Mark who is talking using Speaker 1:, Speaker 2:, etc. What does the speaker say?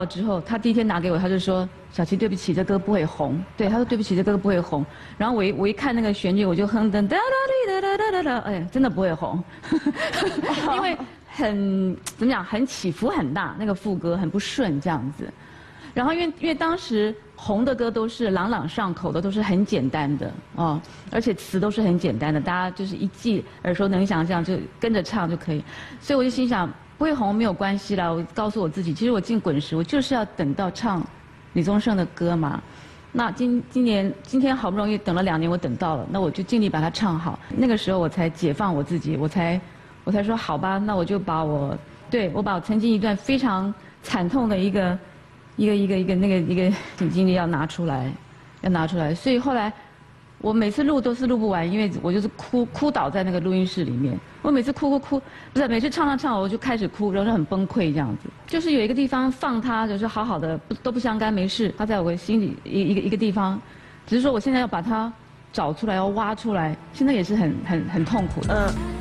Speaker 1: 之后，他第一天拿给我，他就说：“小琪，对不起，这歌不会红。”对，他说：“对不起，这歌不会红。”然后我一看那个旋律，我就哼噔哒哒哒哒哒哒，哎，真的不会红，因为怎么讲，很起伏很大，那个副歌很不顺这样子。然后因为当时红的歌都是朗朗上口的，都是很简单的哦，而且词都是很简单的，大家就是一记耳熟能详，这样就跟着唱就可以。所以我就心想。不会红没有关系啦，我告诉我自己，其实我进滚石，我就是要等到唱李宗盛的歌嘛。那今天好不容易等了2年，我等到了，那我就尽力把它唱好。那个时候我才解放我自己，我才说好吧，那我就把我曾经一段非常惨痛的一个经历要拿出来。所以后来我每次录都是录不完，因为我就是哭倒在那个录音室里面。我每次哭，不是每次唱，我就开始哭，然后很崩溃这样子。就是有一个地方放它，就是好好的都不相干，没事。它在我心里一个地方，只是说我现在要把它找出来，要挖出来，现在也是很痛苦的。